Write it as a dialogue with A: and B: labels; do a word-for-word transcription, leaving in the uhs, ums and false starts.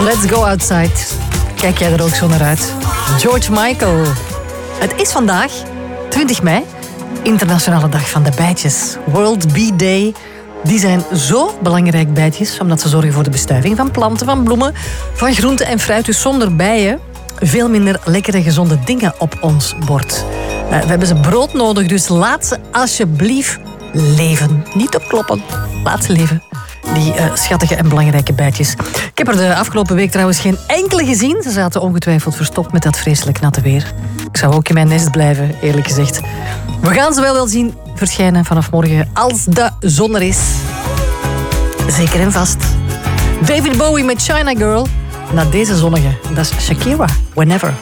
A: Let's go outside. Kijk jij er ook zo naar uit? George Michael. Het is vandaag, twintig mei, Internationale Dag van de Bijtjes. World Bee Day. Die zijn zo belangrijk, bijtjes, omdat ze zorgen voor de bestuiving van planten, van bloemen, van groenten en fruit. Dus zonder bijen veel minder lekkere, gezonde dingen op ons bord. Uh, we hebben ze brood nodig, dus laat ze alsjeblieft leven. Niet opkloppen, laat ze leven. Die uh, schattige en belangrijke bijtjes. Ik heb er de afgelopen week trouwens geen enkele gezien. Ze zaten ongetwijfeld verstopt met dat vreselijk natte weer. Ik zou ook in mijn nest blijven, eerlijk gezegd. We gaan ze wel wel zien verschijnen vanaf morgen als de zon er is. Zeker en vast. David Bowie met China Girl. Na deze zonnige, dat is Shakira, Whenever.